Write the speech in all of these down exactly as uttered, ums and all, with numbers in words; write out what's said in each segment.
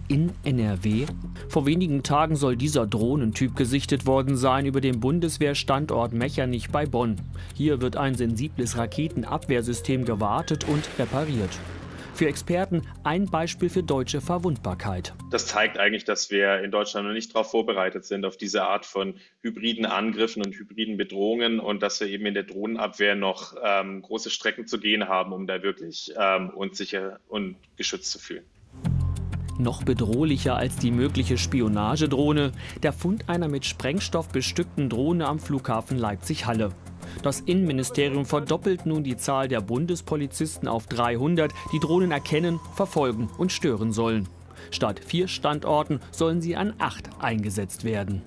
in N R W? Vor wenigen Tagen soll dieser Drohnentyp gesichtet worden sein über dem Bundeswehrstandort Mechernich bei Bonn. Hier wird ein sensibles Raketenabwehrsystem gewartet und repariert. Für Experten ein Beispiel für deutsche Verwundbarkeit. Das zeigt eigentlich, dass wir in Deutschland noch nicht darauf vorbereitet sind, auf diese Art von hybriden Angriffen und hybriden Bedrohungen, und dass wir eben in der Drohnenabwehr noch ähm, große Strecken zu gehen haben, um da wirklich ähm, uns sicher und geschützt zu fühlen. Noch bedrohlicher als die mögliche Spionagedrohne, der Fund einer mit Sprengstoff bestückten Drohne am Flughafen Leipzig-Halle. Das Innenministerium verdoppelt nun die Zahl der Bundespolizisten auf dreihundert, die Drohnen erkennen, verfolgen und stören sollen. Statt vier Standorten sollen sie an acht eingesetzt werden.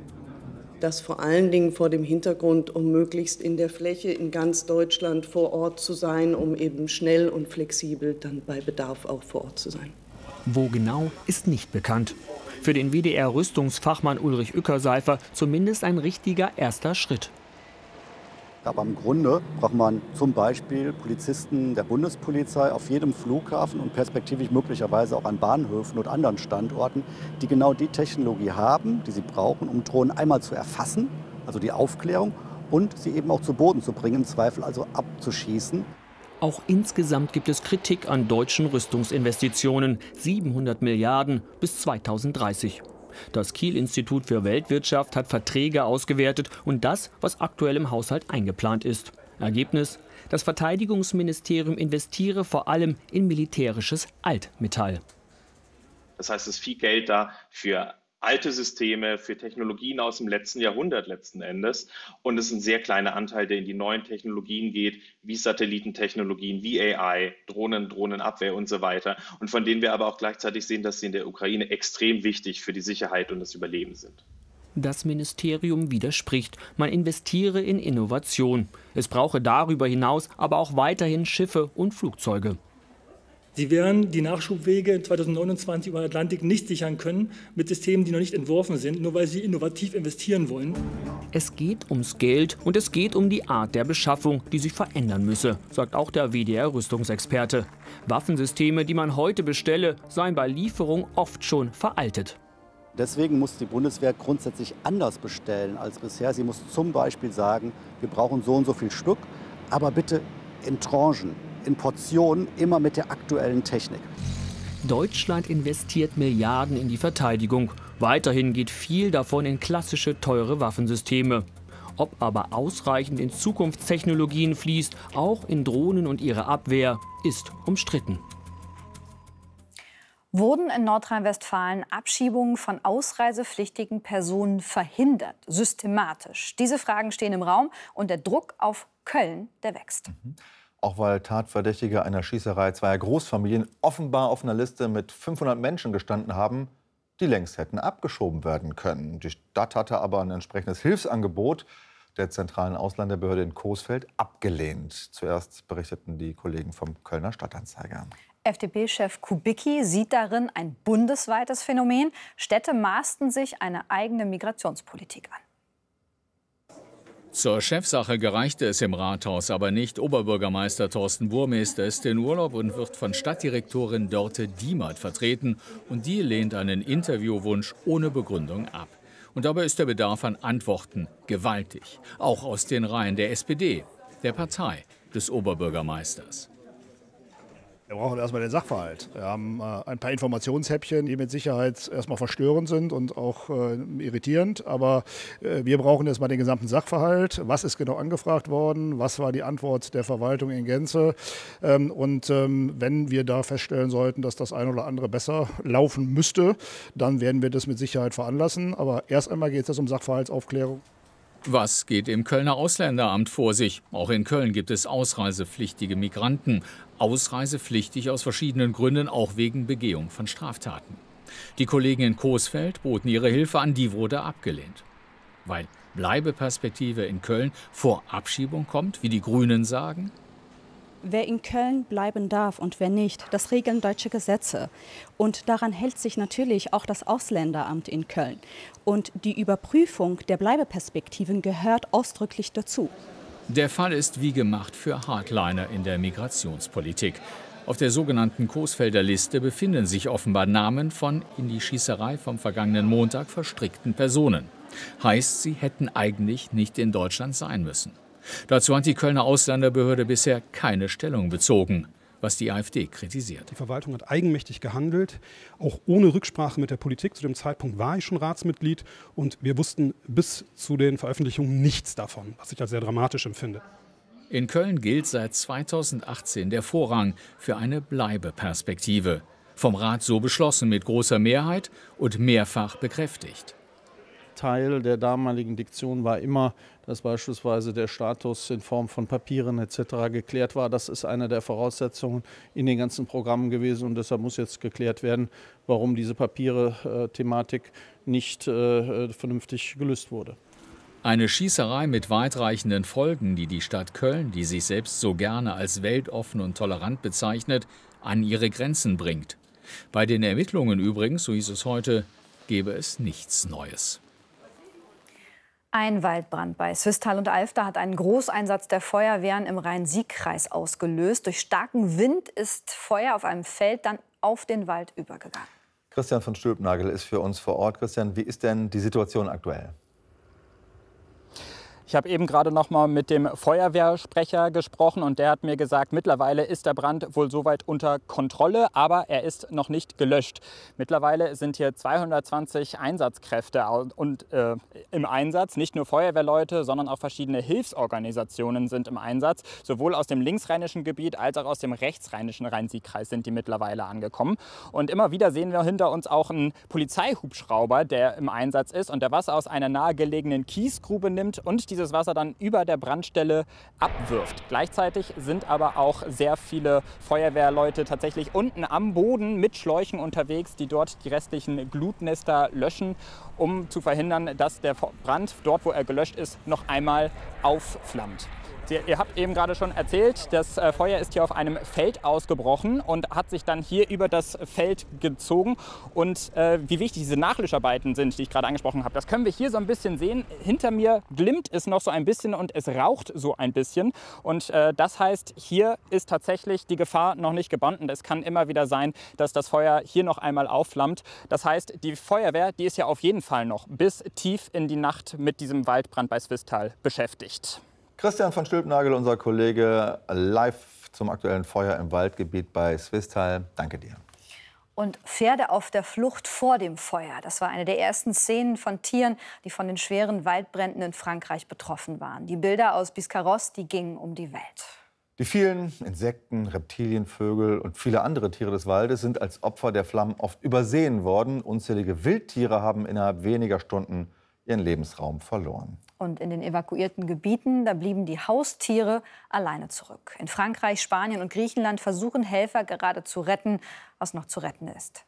Das vor allen Dingen vor dem Hintergrund, um möglichst in der Fläche in ganz Deutschland vor Ort zu sein, um eben schnell und flexibel dann bei Bedarf auch vor Ort zu sein. Wo genau, ist nicht bekannt. Für den W D R-Rüstungsfachmann Ulrich Ueckerseifer zumindest ein richtiger erster Schritt. Aber im Grunde braucht man zum Beispiel Polizisten der Bundespolizei auf jedem Flughafen und perspektivisch möglicherweise auch an Bahnhöfen und anderen Standorten, die genau die Technologie haben, die sie brauchen, um Drohnen einmal zu erfassen, also die Aufklärung, und sie eben auch zu Boden zu bringen, im Zweifel also abzuschießen. Auch insgesamt gibt es Kritik an deutschen Rüstungsinvestitionen. siebenhundert Milliarden bis zweitausenddreißig. Das Kiel-Institut für Weltwirtschaft hat Verträge ausgewertet und das, was aktuell im Haushalt eingeplant ist. Ergebnis: Das Verteidigungsministerium investiere vor allem in militärisches Altmetall. Das heißt, es ist viel Geld da für alte Systeme, für Technologien aus dem letzten Jahrhundert letzten Endes. Und es ist ein sehr kleiner Anteil, der in die neuen Technologien geht, wie Satellitentechnologien, wie A I, Drohnen, Drohnenabwehr und so weiter. Und von denen wir aber auch gleichzeitig sehen, dass sie in der Ukraine extrem wichtig für die Sicherheit und das Überleben sind. Das Ministerium widerspricht. Man investiere in Innovation. Es brauche darüber hinaus aber auch weiterhin Schiffe und Flugzeuge. Sie werden die Nachschubwege zweitausendneunundzwanzig über den Atlantik nicht sichern können mit Systemen, die noch nicht entworfen sind, nur weil sie innovativ investieren wollen. Es geht ums Geld und es geht um die Art der Beschaffung, die sich verändern müsse, sagt auch der W D R-Rüstungsexperte. Waffensysteme, die man heute bestelle, seien bei Lieferung oft schon veraltet. Deswegen muss die Bundeswehr grundsätzlich anders bestellen als bisher. Sie muss zum Beispiel sagen, wir brauchen so und so viel Stück, aber bitte in Tranchen, in Portionen, immer mit der aktuellen Technik. Deutschland investiert Milliarden in die Verteidigung. Weiterhin geht viel davon in klassische, teure Waffensysteme. Ob aber ausreichend in Zukunftstechnologien fließt, auch in Drohnen und ihre Abwehr, ist umstritten. Wurden in Nordrhein-Westfalen Abschiebungen von ausreisepflichtigen Personen verhindert, systematisch? Diese Fragen stehen im Raum und der Druck auf Köln, der wächst. Mhm. Auch weil Tatverdächtige einer Schießerei zweier Großfamilien offenbar auf einer Liste mit fünfhundert Menschen gestanden haben, die längst hätten abgeschoben werden können. Die Stadt hatte aber ein entsprechendes Hilfsangebot der zentralen Ausländerbehörde in Coesfeld abgelehnt. Zuerst berichteten die Kollegen vom Kölner Stadtanzeiger. F D P-Chef Kubicki sieht darin ein bundesweites Phänomen. Städte maßten sich eine eigene Migrationspolitik an. Zur Chefsache gereichte es im Rathaus aber nicht. Oberbürgermeister Thorsten Burmester ist in Urlaub und wird von Stadtdirektorin Dörte Diemert vertreten. Und die lehnt einen Interviewwunsch ohne Begründung ab. Und dabei ist der Bedarf an Antworten gewaltig. Auch aus den Reihen der S P D, der Partei des Oberbürgermeisters. Wir brauchen erstmal den Sachverhalt. Wir haben äh, ein paar Informationshäppchen, die mit Sicherheit erstmal verstörend sind und auch äh, irritierend. Aber äh, wir brauchen erstmal den gesamten Sachverhalt. Was ist genau angefragt worden? Was war die Antwort der Verwaltung in Gänze? Ähm, und ähm, wenn wir da feststellen sollten, dass das eine oder andere besser laufen müsste, dann werden wir das mit Sicherheit veranlassen. Aber erst einmal geht es um Sachverhaltsaufklärung. Was geht im Kölner Ausländeramt vor sich? Auch in Köln gibt es ausreisepflichtige Migranten. Ausreisepflichtig aus verschiedenen Gründen, auch wegen Begehung von Straftaten. Die Kollegen in Coesfeld boten ihre Hilfe an, die wurde abgelehnt. Weil Bleibeperspektive in Köln vor Abschiebung kommt, wie die Grünen sagen? Wer in Köln bleiben darf und wer nicht, das regeln deutsche Gesetze. Und daran hält sich natürlich auch das Ausländeramt in Köln. Und die Überprüfung der Bleibeperspektiven gehört ausdrücklich dazu. Der Fall ist wie gemacht für Hardliner in der Migrationspolitik. Auf der sogenannten Coesfelder Liste befinden sich offenbar Namen von in die Schießerei vom vergangenen Montag verstrickten Personen. Heißt, sie hätten eigentlich nicht in Deutschland sein müssen. Dazu hat die Kölner Ausländerbehörde bisher keine Stellung bezogen, was die AfD kritisiert. Die Verwaltung hat eigenmächtig gehandelt, auch ohne Rücksprache mit der Politik. Zu dem Zeitpunkt war ich schon Ratsmitglied und wir wussten bis zu den Veröffentlichungen nichts davon, was ich als sehr dramatisch empfinde. In Köln gilt seit zweitausendachtzehn der Vorrang für eine Bleibeperspektive. Vom Rat so beschlossen mit großer Mehrheit und mehrfach bekräftigt. Teil der damaligen Diktion war immer, dass beispielsweise der Status in Form von Papieren et cetera geklärt war. Das ist eine der Voraussetzungen in den ganzen Programmen gewesen. Und deshalb muss jetzt geklärt werden, warum diese Papiere-Thematik nicht äh, vernünftig gelöst wurde. Eine Schießerei mit weitreichenden Folgen, die die Stadt Köln, die sich selbst so gerne als weltoffen und tolerant bezeichnet, an ihre Grenzen bringt. Bei den Ermittlungen übrigens, so hieß es heute, gäbe es nichts Neues. Ein Waldbrand bei Swisttal und Alfter hat einen Großeinsatz der Feuerwehren im Rhein-Sieg-Kreis ausgelöst. Durch starken Wind ist Feuer auf einem Feld dann auf den Wald übergegangen. Christian von Stülpnagel ist für uns vor Ort. Christian, wie ist denn die Situation aktuell? Ich habe eben gerade noch mal mit dem Feuerwehrsprecher gesprochen und der hat mir gesagt, mittlerweile ist der Brand wohl soweit unter Kontrolle, aber er ist noch nicht gelöscht. Mittlerweile sind hier zweihundertzwanzig Einsatzkräfte und, äh, im Einsatz. Nicht nur Feuerwehrleute, sondern auch verschiedene Hilfsorganisationen sind im Einsatz. Sowohl aus dem linksrheinischen Gebiet als auch aus dem rechtsrheinischen Rhein-Sieg-Kreis sind die mittlerweile angekommen. Und immer wieder sehen wir hinter uns auch einen Polizeihubschrauber, der im Einsatz ist und der Wasser aus einer nahegelegenen Kiesgrube nimmt und die dieses Wasser dann über der Brandstelle abwirft. Gleichzeitig sind aber auch sehr viele Feuerwehrleute tatsächlich unten am Boden mit Schläuchen unterwegs, die dort die restlichen Glutnester löschen, um zu verhindern, dass der Brand dort, wo er gelöscht ist, noch einmal aufflammt. Ihr habt eben gerade schon erzählt, das Feuer ist hier auf einem Feld ausgebrochen und hat sich dann hier über das Feld gezogen. Und äh, wie wichtig diese Nachlöscharbeiten sind, die ich gerade angesprochen habe, das können wir hier so ein bisschen sehen. Hinter mir glimmt es noch so ein bisschen und es raucht so ein bisschen. Und äh, das heißt, hier ist tatsächlich die Gefahr noch nicht gebannt. Und es kann immer wieder sein, dass das Feuer hier noch einmal aufflammt. Das heißt, die Feuerwehr, die ist ja auf jeden Fall noch bis tief in die Nacht mit diesem Waldbrand bei Swisttal beschäftigt. Christian von Stülpnagel, unser Kollege, live zum aktuellen Feuer im Waldgebiet bei Swisttal. Danke dir. Und Pferde auf der Flucht vor dem Feuer. Das war eine der ersten Szenen von Tieren, die von den schweren Waldbränden in Frankreich betroffen waren. Die Bilder aus Biscarrosse, die gingen um die Welt. Die vielen Insekten, Reptilien, Vögel und viele andere Tiere des Waldes sind als Opfer der Flammen oft übersehen worden. Unzählige Wildtiere haben innerhalb weniger Stunden ihren Lebensraum verloren. Und in den evakuierten Gebieten, da blieben die Haustiere alleine zurück. In Frankreich, Spanien und Griechenland versuchen Helfer gerade zu retten, was noch zu retten ist.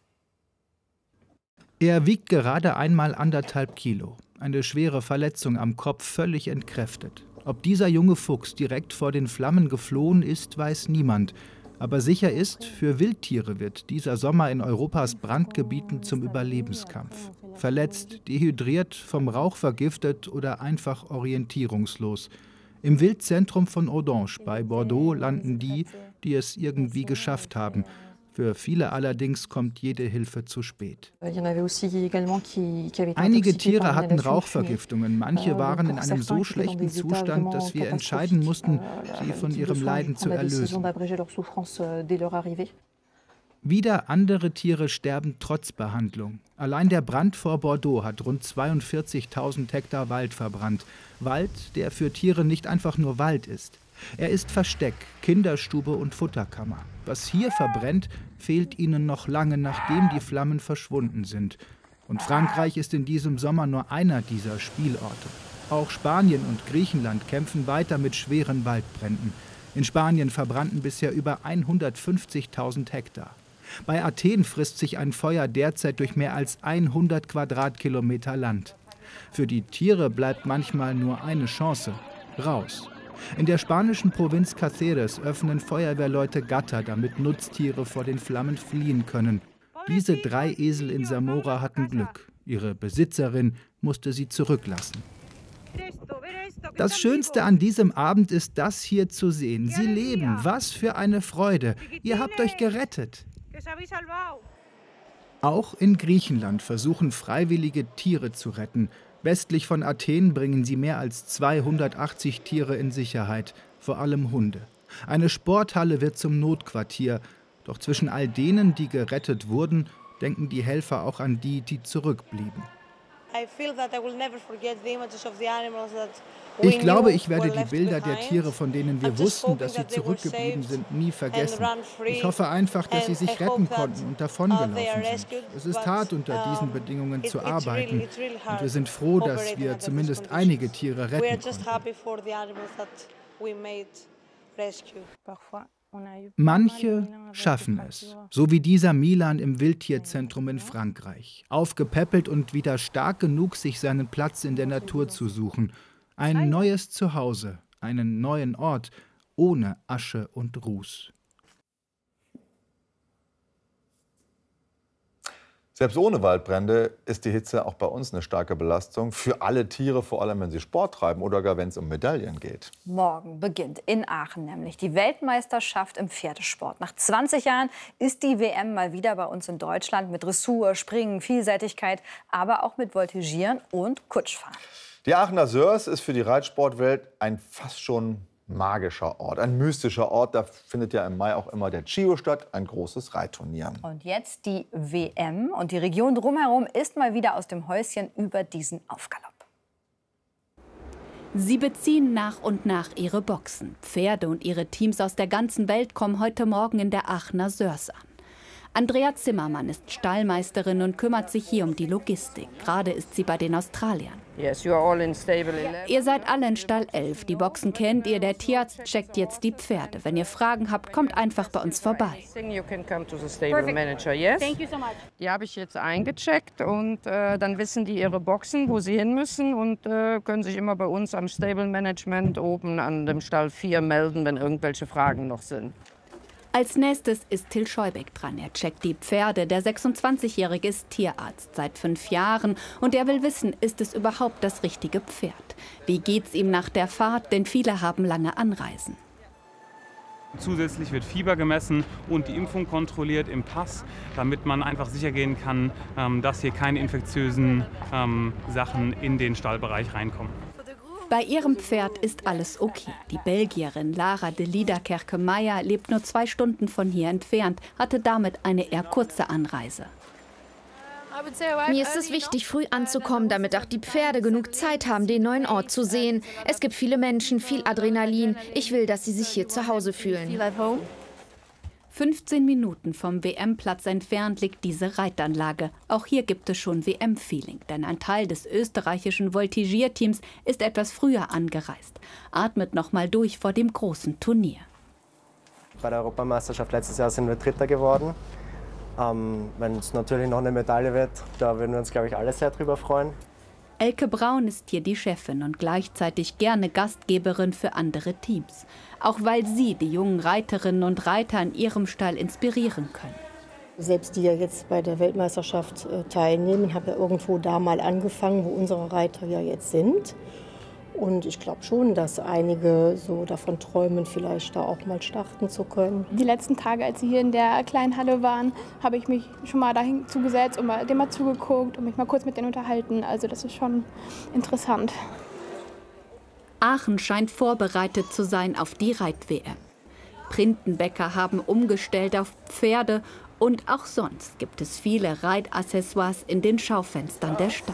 Er wiegt gerade einmal anderthalb Kilo. Eine schwere Verletzung am Kopf, völlig entkräftet. Ob dieser junge Fuchs direkt vor den Flammen geflohen ist, weiß niemand. Aber sicher ist, für Wildtiere wird dieser Sommer in Europas Brandgebieten zum Überlebenskampf. Verletzt, dehydriert, vom Rauch vergiftet oder einfach orientierungslos. Im Wildzentrum von Audange bei Bordeaux landen die, die es irgendwie geschafft haben. Für viele allerdings kommt jede Hilfe zu spät. Einige Tiere hatten Rauchvergiftungen, manche waren in einem so schlechten Zustand, dass wir entscheiden mussten, sie von ihrem Leiden zu erlösen. Wieder andere Tiere sterben trotz Behandlung. Allein der Brand vor Bordeaux hat rund zweiundvierzigtausend Hektar Wald verbrannt. Wald, der für Tiere nicht einfach nur Wald ist. Er ist Versteck, Kinderstube und Futterkammer. Was hier verbrennt, fehlt ihnen noch lange, nachdem die Flammen verschwunden sind. Und Frankreich ist in diesem Sommer nur einer dieser Spielorte. Auch Spanien und Griechenland kämpfen weiter mit schweren Waldbränden. In Spanien verbrannten bisher über hundertfünfzigtausend Hektar. Bei Athen frisst sich ein Feuer derzeit durch mehr als hundert Quadratkilometer Land. Für die Tiere bleibt manchmal nur eine Chance: raus. In der spanischen Provinz Cáceres öffnen Feuerwehrleute Gatter, damit Nutztiere vor den Flammen fliehen können. Diese drei Esel in Zamora hatten Glück. Ihre Besitzerin musste sie zurücklassen. Das Schönste an diesem Abend ist das hier zu sehen. Sie leben. Was für eine Freude. Ihr habt euch gerettet. Auch in Griechenland versuchen Freiwillige, Tiere zu retten. Westlich von Athen bringen sie mehr als zweihundertachtzig Tiere in Sicherheit, vor allem Hunde. Eine Sporthalle wird zum Notquartier. Doch zwischen all denen, die gerettet wurden, denken die Helfer auch an die, die zurückblieben. Ich glaube, ich werde die Bilder der Tiere, von denen wir wussten, dass sie zurückgeblieben sind, nie vergessen. Ich hoffe einfach, dass sie sich retten konnten und davongelaufen sind. Es ist hart, unter diesen Bedingungen zu arbeiten. Und wir sind froh, dass wir zumindest einige Tiere retten konnten. Manche schaffen es, so wie dieser Milan im Wildtierzentrum in Frankreich. Aufgepäppelt und wieder stark genug, sich seinen Platz in der Natur zu suchen. Ein neues Zuhause, einen neuen Ort, ohne Asche und Ruß. Selbst ohne Waldbrände ist die Hitze auch bei uns eine starke Belastung. Für alle Tiere, vor allem wenn sie Sport treiben oder gar wenn es um Medaillen geht. Morgen beginnt in Aachen nämlich die Weltmeisterschaft im Pferdesport. Nach zwanzig Jahren ist die W M mal wieder bei uns in Deutschland mit Dressur, Springen, Vielseitigkeit, aber auch mit Voltigieren und Kutschfahren. Die Aachener Sörs ist für die Reitsportwelt ein fast schon magischer Ort, ein mystischer Ort. Da findet ja im Mai auch immer der Chio statt, ein großes Reitturnier. Und jetzt die W M und die Region drumherum ist mal wieder aus dem Häuschen über diesen Aufgalopp. Sie beziehen nach und nach ihre Boxen. Pferde und ihre Teams aus der ganzen Welt kommen heute Morgen in der Aachener Sörs an. Andrea Zimmermann ist Stallmeisterin und kümmert sich hier um die Logistik. Gerade ist sie bei den Australiern. Yes, you are all in stable eleven. Ihr seid alle in Stall elf. Die Boxen kennt ihr. Der Tierarzt checkt jetzt die Pferde. Wenn ihr Fragen habt, kommt einfach bei uns vorbei. You can come to the stable manager, yes? Thank you so much. Die habe ich jetzt eingecheckt und äh, dann wissen die ihre Boxen, wo sie hin müssen und äh, können sich immer bei uns am Stable Management oben an dem Stall vier melden, wenn irgendwelche Fragen noch sind. Als nächstes ist Till Scheubeck dran. Er checkt die Pferde. Der sechsundzwanzigjährige ist Tierarzt seit fünf Jahren. Und er will wissen, ist es überhaupt das richtige Pferd? Wie geht's ihm nach der Fahrt? Denn viele haben lange Anreisen. Zusätzlich wird Fieber gemessen und die Impfung kontrolliert im Pass, damit man einfach sicher gehen kann, dass hier keine infektiösen Sachen in den Stallbereich reinkommen. Bei ihrem Pferd ist alles okay. Die Belgierin Lara de Liederkerke-Meyer lebt nur zwei Stunden von hier entfernt, hatte damit eine eher kurze Anreise. Mir ist es wichtig, früh anzukommen, damit auch die Pferde genug Zeit haben, den neuen Ort zu sehen. Es gibt viele Menschen, viel Adrenalin. Ich will, dass sie sich hier zu Hause fühlen. fünfzehn Minuten vom W M-Platz entfernt liegt diese Reitanlage. Auch hier gibt es schon W M-Feeling, denn ein Teil des österreichischen Voltigierteams ist etwas früher angereist. Atmet noch mal durch vor dem großen Turnier. Bei der Europameisterschaft letztes Jahr sind wir Dritter geworden. Ähm, wenn es natürlich noch eine Medaille wird, da würden wir uns, glaube ich, alle sehr drüber freuen. Elke Braun ist hier die Chefin und gleichzeitig gerne Gastgeberin für andere Teams. Auch weil sie die jungen Reiterinnen und Reiter in ihrem Stall inspirieren können. Selbst die ja jetzt bei der Weltmeisterschaft äh, teilnehmen, haben ja irgendwo da mal angefangen, wo unsere Reiter ja jetzt sind. Und ich glaube schon, dass einige so davon träumen, vielleicht da auch mal starten zu können. Die letzten Tage, als sie hier in der kleinen Halle waren, habe ich mich schon mal dahin zugesetzt und mal, dem mal zugeguckt und mich mal kurz mit denen unterhalten. Also das ist schon interessant. Aachen scheint vorbereitet zu sein auf die Reit-W M. Printenbäcker haben umgestellt auf Pferde und auch sonst gibt es viele Reitaccessoires in den Schaufenstern der Stadt.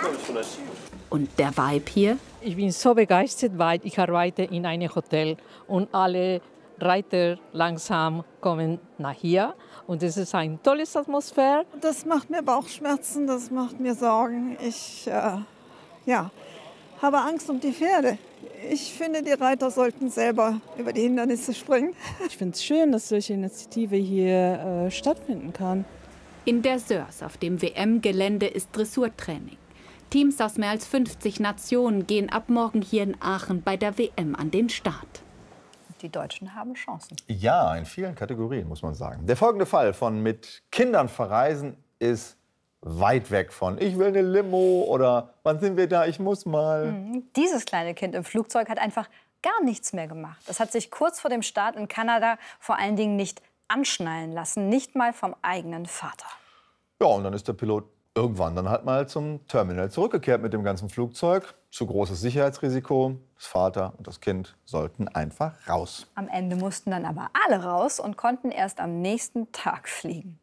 Und der Vibe hier? Ich bin so begeistert, weil ich arbeite in einem Hotel und alle Reiter langsam kommen nach hier. Und es ist eine tolle Atmosphäre. Das macht mir Bauchschmerzen, das macht mir Sorgen. Ich äh, ja, habe Angst um die Pferde. Ich finde, die Reiter sollten selber über die Hindernisse springen. Ich finde es schön, dass solche Initiative hier äh, stattfinden kann. In der Sörs auf dem W M-Gelände ist Dressurtraining. Teams aus mehr als fünfzig Nationen gehen ab morgen hier in Aachen bei der W M an den Start. Die Deutschen haben Chancen. Ja, in vielen Kategorien, muss man sagen. Der folgende Fall von mit Kindern verreisen ist weit weg von ich will eine Limo oder wann sind wir da, ich muss mal. Mhm. Dieses kleine Kind im Flugzeug hat einfach gar nichts mehr gemacht. Das hat sich kurz vor dem Start in Kanada vor allen Dingen nicht anschnallen lassen, nicht mal vom eigenen Vater. Ja, und dann ist der Pilot irgendwann dann halt mal zum Terminal zurückgekehrt mit dem ganzen Flugzeug. Zu großes Sicherheitsrisiko. Das Vater und das Kind sollten einfach raus. Am Ende mussten dann aber alle raus und konnten erst am nächsten Tag fliegen.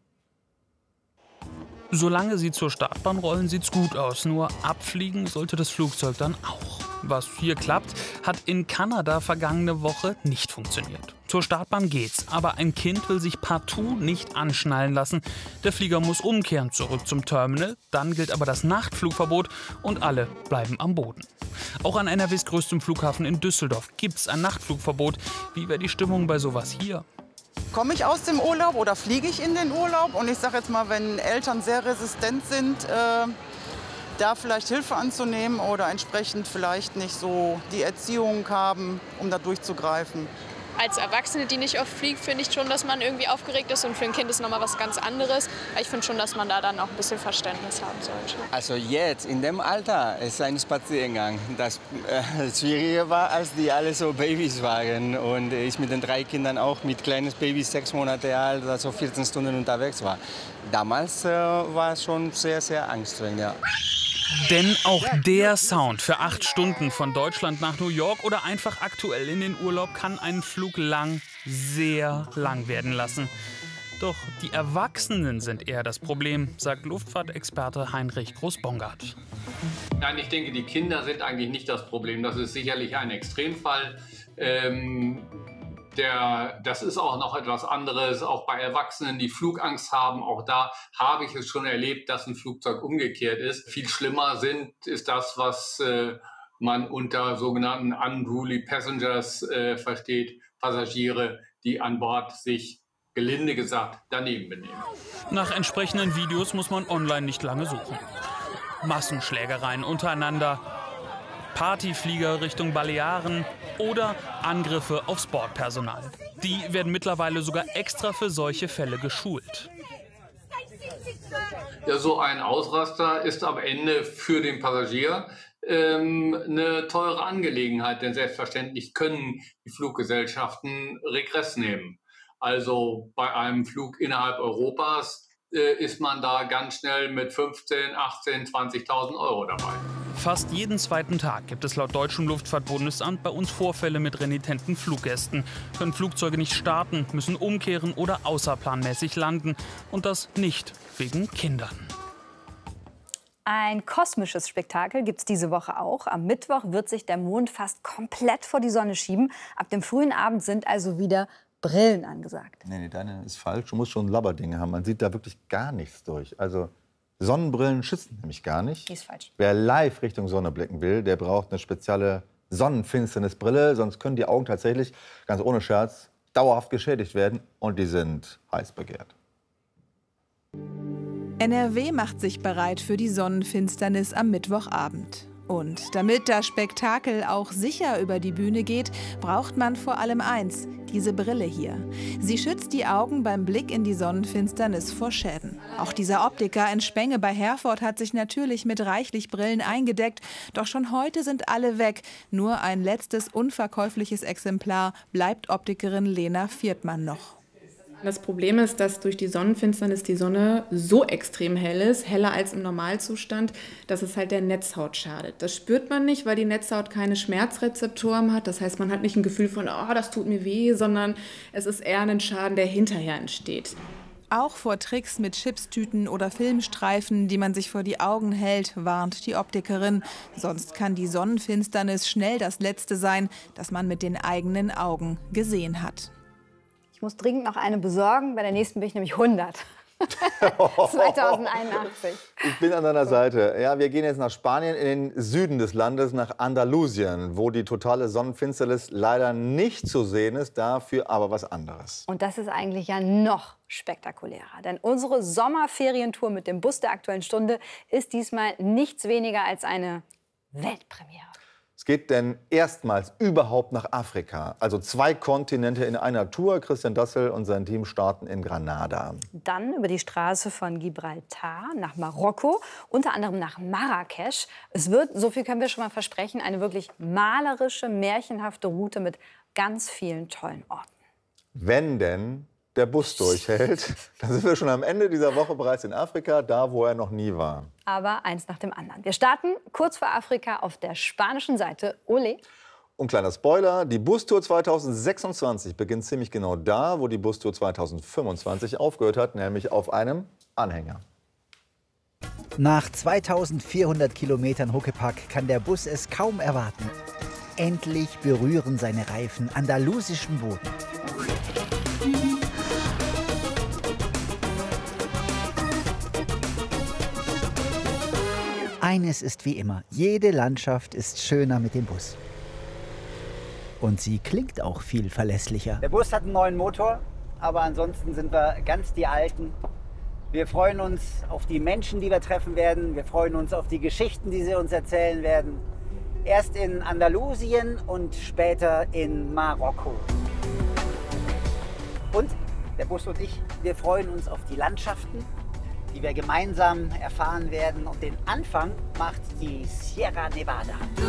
Solange sie zur Startbahn rollen, sieht's gut aus. Nur abfliegen sollte das Flugzeug dann auch. Was hier klappt, hat in Kanada vergangene Woche nicht funktioniert. Zur Startbahn geht's, aber ein Kind will sich partout nicht anschnallen lassen. Der Flieger muss umkehren zurück zum Terminal. Dann gilt aber das Nachtflugverbot und alle bleiben am Boden. Auch an N R Ws größtem Flughafen in Düsseldorf gibt's ein Nachtflugverbot. Wie wäre die Stimmung bei sowas hier? Komme ich aus dem Urlaub oder fliege ich in den Urlaub? Und ich sage jetzt mal, wenn Eltern sehr resistent sind, äh, da vielleicht Hilfe anzunehmen oder entsprechend vielleicht nicht so die Erziehung haben, um da durchzugreifen. Als Erwachsene, die nicht oft fliegt, finde ich schon, dass man irgendwie aufgeregt ist. Und für ein Kind ist noch mal was ganz anderes. Ich finde schon, dass man da dann auch ein bisschen Verständnis haben sollte. Also jetzt, in dem Alter, ist ein Spaziergang. Das äh, Schwierige war, als die alle so Babys waren. Und ich mit den drei Kindern auch mit kleines Baby, sechs Monate alt, also vierzehn Stunden unterwegs war. Damals äh, war es schon sehr, sehr anstrengend, ja. Denn auch der Sound für acht Stunden von Deutschland nach New York oder einfach aktuell in den Urlaub kann einen Flug lang, sehr lang werden lassen. Doch die Erwachsenen sind eher das Problem, sagt Luftfahrtexperte Heinrich Groß-Bongard. Nein, ich denke, die Kinder sind eigentlich nicht das Problem. Das ist sicherlich ein Extremfall. Ähm Der, das ist auch noch etwas anderes, auch bei Erwachsenen, die Flugangst haben. Auch da habe ich es schon erlebt, dass ein Flugzeug umgekehrt ist. Viel schlimmer sind, ist das, was äh, man unter sogenannten unruly passengers äh, versteht. Passagiere, die an Bord sich, gelinde gesagt, daneben benehmen. Nach entsprechenden Videos muss man online nicht lange suchen. Massenschlägereien untereinander, Partyflieger Richtung Balearen oder Angriffe aufs Bordpersonal. Die werden mittlerweile sogar extra für solche Fälle geschult. Ja, so ein Ausraster ist am Ende für den Passagier ähm, eine teure Angelegenheit, denn selbstverständlich können die Fluggesellschaften Regress nehmen. Also bei einem Flug innerhalb Europas äh, ist man da ganz schnell mit fünfzehn, achtzehn, zwanzigtausend Euro dabei. Fast jeden zweiten Tag gibt es laut Deutschem Luftfahrtbundesamt bei uns Vorfälle mit renitenten Fluggästen. Können Flugzeuge nicht starten, müssen umkehren oder außerplanmäßig landen. Und das nicht wegen Kindern. Ein kosmisches Spektakel gibt es diese Woche auch. Am Mittwoch wird sich der Mond fast komplett vor die Sonne schieben. Ab dem frühen Abend sind also wieder Brillen angesagt. Nee, nee, deine ist falsch. Du musst schon Labberdinge haben. Man sieht da wirklich gar nichts durch. Also Sonnenbrillen schützen nämlich gar nicht. Die ist falsch. Wer live Richtung Sonne blicken will, der braucht eine spezielle Sonnenfinsternisbrille. Sonst können die Augen tatsächlich, ganz ohne Scherz, dauerhaft geschädigt werden. Und die sind heiß begehrt. N R W macht sich bereit für die Sonnenfinsternis am Mittwochabend. Und damit das Spektakel auch sicher über die Bühne geht, braucht man vor allem eins, diese Brille hier. Sie schützt die Augen beim Blick in die Sonnenfinsternis vor Schäden. Auch dieser Optiker in Spenge bei Herford hat sich natürlich mit reichlich Brillen eingedeckt. Doch schon heute sind alle weg. Nur ein letztes unverkäufliches Exemplar bleibt Optikerin Lena Viertmann noch. Das Problem ist, dass durch die Sonnenfinsternis die Sonne so extrem hell ist, heller als im Normalzustand, dass es halt der Netzhaut schadet. Das spürt man nicht, weil die Netzhaut keine Schmerzrezeptoren hat. Das heißt, man hat nicht ein Gefühl von, oh, das tut mir weh, sondern es ist eher ein Schaden, der hinterher entsteht. Auch vor Tricks mit Chipstüten oder Filmstreifen, die man sich vor die Augen hält, warnt die Optikerin. Sonst kann die Sonnenfinsternis schnell das Letzte sein, das man mit den eigenen Augen gesehen hat. Ich muss dringend noch eine besorgen. Bei der nächsten bin ich nämlich hundert. zweitausendeinundachtzig. Ich bin an deiner Seite. Ja, wir gehen jetzt nach Spanien, in den Süden des Landes, nach Andalusien, wo die totale Sonnenfinsternis leider nicht zu sehen ist, dafür aber was anderes. Und das ist eigentlich ja noch spektakulärer. Denn unsere Sommerferientour mit dem Bus der Aktuellen Stunde ist diesmal nichts weniger als eine Weltpremiere. Es geht denn erstmals überhaupt nach Afrika. Also zwei Kontinente in einer Tour. Christian Dassel und sein Team starten in Granada. Dann über die Straße von Gibraltar nach Marokko, unter anderem nach Marrakesch. Es wird, so viel können wir schon mal versprechen, eine wirklich malerische, märchenhafte Route mit ganz vielen tollen Orten. Wenn denn der Bus durchhält, dann sind wir schon am Ende dieser Woche bereits in Afrika, da wo er noch nie war. Aber eins nach dem anderen. Wir starten kurz vor Afrika auf der spanischen Seite. Ole. Und kleiner Spoiler, die Bustour zweitausendsechsundzwanzig beginnt ziemlich genau da, wo die Bustour zweitausendfünfundzwanzig aufgehört hat, nämlich auf einem Anhänger. Nach zweitausendvierhundert Kilometern Huckepack kann der Bus es kaum erwarten. Endlich berühren seine Reifen andalusischen Boden. Eines ist wie immer, jede Landschaft ist schöner mit dem Bus. Und sie klingt auch viel verlässlicher. Der Bus hat einen neuen Motor, aber ansonsten sind wir ganz die Alten. Wir freuen uns auf die Menschen, die wir treffen werden. Wir freuen uns auf die Geschichten, die sie uns erzählen werden. Erst in Andalusien und später in Marokko. Und der Bus und ich, wir freuen uns auf die Landschaften, die wir gemeinsam erfahren werden. Und den Anfang macht die Sierra Nevada.